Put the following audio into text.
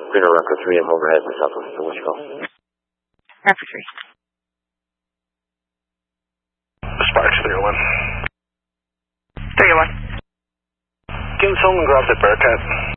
Green Echo 3M overhead in southwest of Wichita. Raptor 3. Sparks 301. 301. Can someone grab the Bearcat?